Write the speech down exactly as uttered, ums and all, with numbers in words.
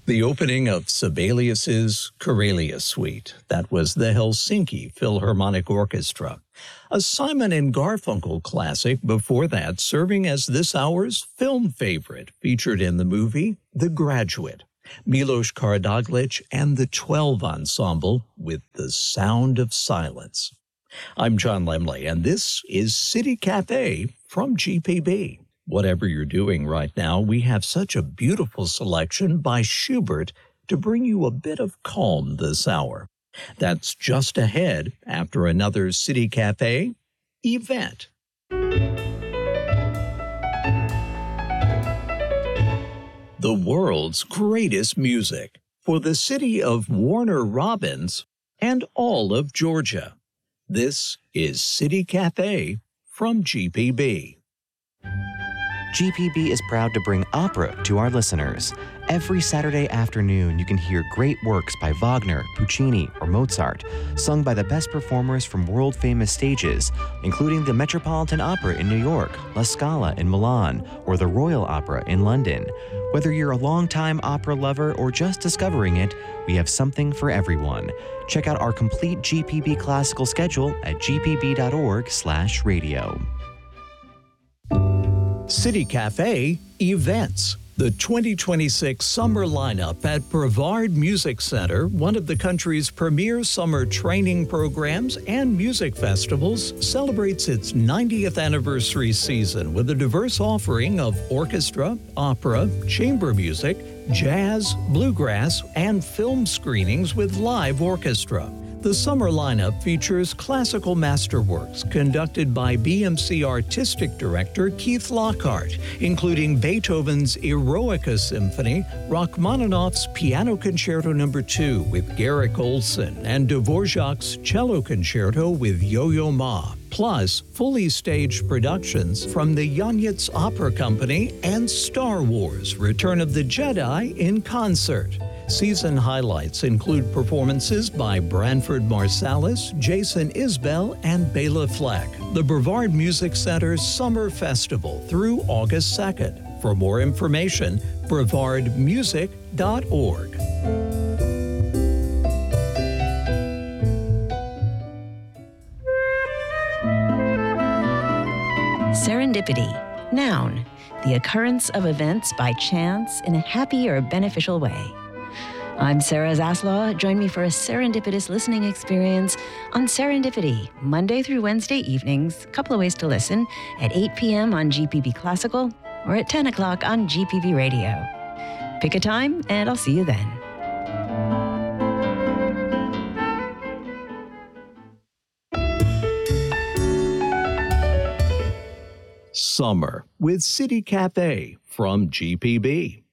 The opening of Sibelius's Karelia Suite. That was the Helsinki Philharmonic Orchestra. A Simon and Garfunkel classic before that, serving as this hour's film favorite, featured in the movie The Graduate. Milos Karadzic and the twelve Ensemble with The Sound of Silence. I'm John Lemley, and this is City Cafe from G P B. Whatever you're doing right now, we have such a beautiful selection by Schubert to bring you a bit of calm this hour. That's just ahead after another City Cafe event. The world's greatest music for the city of Warner Robins and all of Georgia. This is City Cafe from G P B. G P B is proud to bring opera to our listeners. Every Saturday afternoon, you can hear great works by Wagner, Puccini, or Mozart, sung by the best performers from world-famous stages, including the Metropolitan Opera in New York, La Scala in Milan, or the Royal Opera in London. Whether you're a longtime opera lover or just discovering it, we have something for everyone. Check out our complete G P B classical schedule at g p b dot org slash radio. City Cafe Events. The twenty twenty-six summer lineup at Brevard Music Center, one of the country's premier summer training programs and music festivals, celebrates its ninetieth anniversary season with a diverse offering of orchestra, opera, chamber music, jazz, bluegrass, and film screenings with live orchestra. The summer lineup features classical masterworks conducted by B M C Artistic Director Keith Lockhart, including Beethoven's Eroica Symphony, Rachmaninoff's Piano Concerto Number two with Garrick Olson, and Dvorak's Cello Concerto with Yo-Yo Ma, plus fully staged productions from the Yonitz Opera Company and Star Wars: Return of the Jedi in concert. Season highlights include performances by Branford Marsalis, Jason Isbell, and Bela Fleck. The Brevard Music Center Summer Festival through August second. For more information, brevard music dot org. Serendipity. Noun. The occurrence of events by chance in a happy or beneficial way. I'm Sarah Zaslaw. Join me for a serendipitous listening experience on Serendipity, Monday through Wednesday evenings, a couple of ways to listen, at eight p.m. on G P B Classical or at ten o'clock on G P B Radio. Pick a time, and I'll see you then. Summer with City Cafe from G P B.